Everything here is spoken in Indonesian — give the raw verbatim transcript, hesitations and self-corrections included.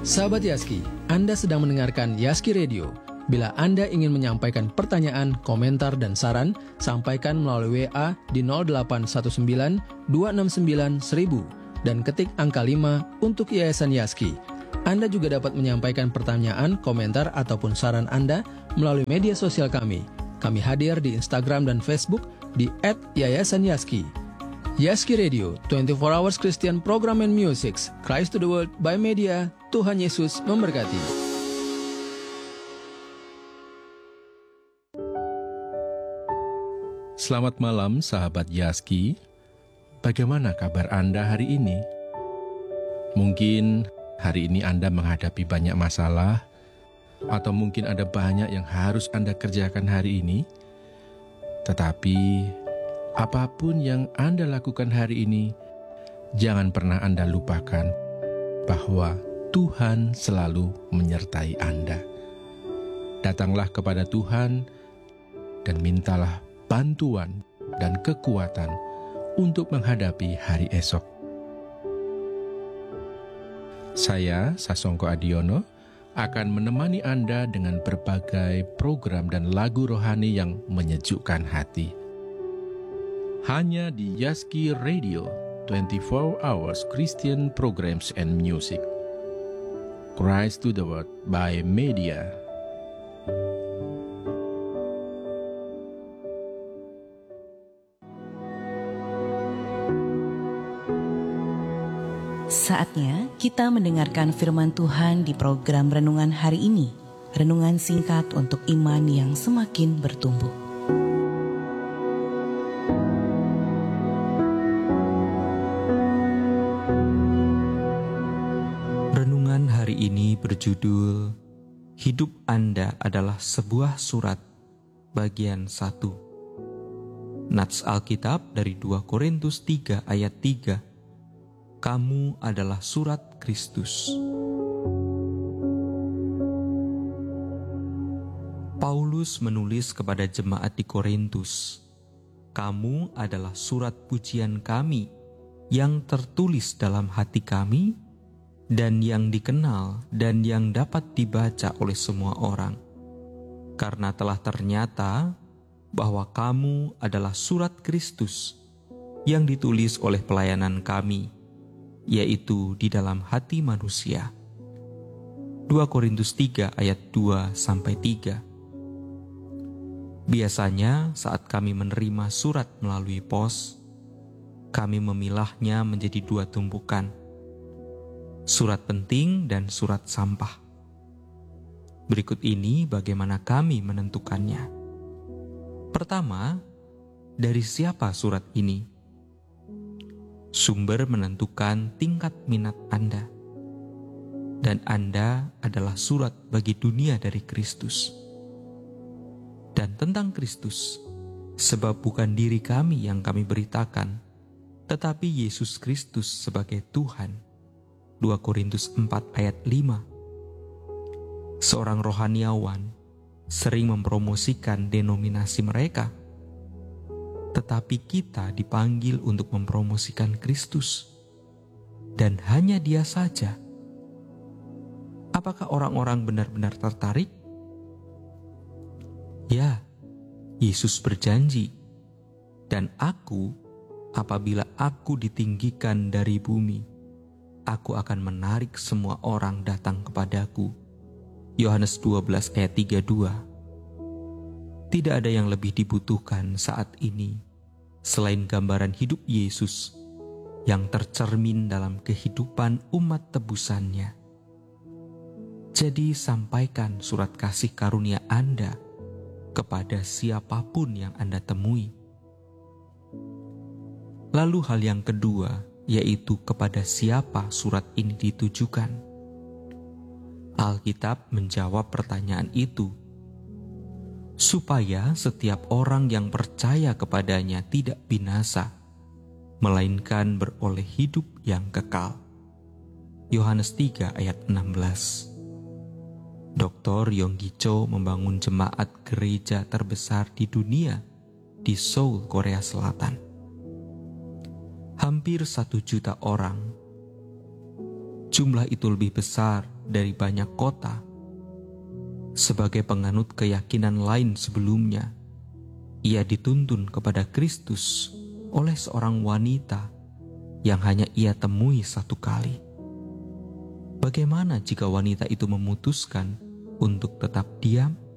Sahabat Yaski, Anda sedang mendengarkan Yaski Radio. Bila Anda ingin menyampaikan pertanyaan, komentar, dan saran, sampaikan melalui W A di nol delapan satu sembilan dua enam sembilan seribu dan ketik angka lima untuk Yayasan Yaski. Anda juga dapat menyampaikan pertanyaan, komentar, ataupun saran Anda melalui media sosial kami. Kami hadir di Instagram dan Facebook di et yayasan yaski. Yaski Radio, dua puluh empat hours Christian Program and Music, Christ to the World by Media. Tuhan Yesus memberkati. Selamat malam sahabat Yaski. Bagaimana kabar Anda hari ini? Mungkin hari ini Anda menghadapi banyak masalah, atau mungkin ada banyak yang harus Anda kerjakan hari ini. Tetapi apapun yang Anda lakukan hari ini, jangan pernah Anda lupakan bahwa Tuhan selalu menyertai Anda. Datanglah kepada Tuhan dan mintalah bantuan dan kekuatan untuk menghadapi hari esok. Saya, Sasongko Adiono, akan menemani Anda dengan berbagai program dan lagu rohani yang menyejukkan hati. Hanya di Yaski Radio, dua puluh empat hours Christian Programs and Music. Christ to the World by Media. Saatnya kita mendengarkan firman Tuhan di program Renungan hari ini. Renungan singkat untuk iman yang semakin bertumbuh. Renungan hari ini berjudul Hidup Anda adalah sebuah surat, bagian satu. Nats Alkitab dari dua Korintus tiga ayat tiga. Kamu adalah surat Kristus. Paulus menulis kepada jemaat di Korintus, kamu adalah surat pujian kami yang tertulis dalam hati kami dan yang dikenal dan yang dapat dibaca oleh semua orang. Karena telah ternyata bahwa kamu adalah surat Kristus yang ditulis oleh pelayanan kami, yaitu di dalam hati manusia. dua Korintus tiga ayat dua sampai tiga. Biasanya saat kami menerima surat melalui pos, kami memilahnya menjadi dua tumpukan, surat penting dan surat sampah. Berikut ini bagaimana kami menentukannya. Pertama, dari siapa surat ini? Sumber menentukan tingkat minat Anda. Dan Anda adalah surat bagi dunia dari Kristus. Dan tentang Kristus, sebab bukan diri kami yang kami beritakan, tetapi Yesus Kristus sebagai Tuhan. dua Korintus empat ayat lima. Seorang rohaniawan sering mempromosikan denominasi mereka, tetapi kita dipanggil untuk mempromosikan Kristus. Dan hanya Dia saja. Apakah orang-orang benar-benar tertarik? Ya, Yesus berjanji, dan aku, apabila aku ditinggikan dari bumi, aku akan menarik semua orang datang kepadaku. Yohanes dua belas ayat tiga puluh dua. Tidak ada yang lebih dibutuhkan saat ini selain gambaran hidup Yesus yang tercermin dalam kehidupan umat tebusannya. Jadi sampaikan surat kasih karunia Anda kepada siapapun yang Anda temui. Lalu hal yang kedua, yaitu kepada siapa surat ini ditujukan. Alkitab menjawab pertanyaan itu, supaya setiap orang yang percaya kepadanya tidak binasa, melainkan beroleh hidup yang kekal. Yohanes tiga ayat enam belas. Doktor Yonggi Cho membangun jemaat gereja terbesar di dunia di Seoul, Korea Selatan. Hampir satu juta orang. Jumlah itu lebih besar dari banyak kota. Sebagai penganut keyakinan lain sebelumnya, ia dituntun kepada Kristus oleh seorang wanita yang hanya ia temui satu kali. Bagaimana jika wanita itu memutuskan untuk tetap diam?